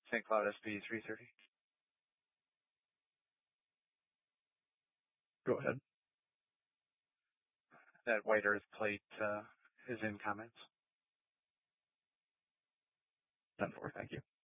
St. Cloud SB 330. Go ahead. That White Earth plate is in comments. 10-4, thank you.